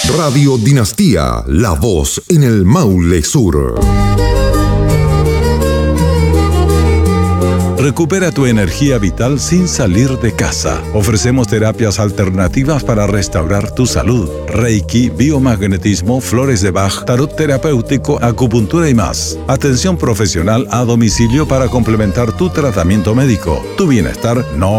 Radio Dinastía, la voz en el Maule Sur. Recupera tu energía vital sin salir de casa. Ofrecemos terapias alternativas para restaurar tu salud. Reiki, biomagnetismo, flores de Bach, tarot terapéutico, acupuntura y más. Atención profesional a domicilio para complementar tu tratamiento médico. Tu bienestar no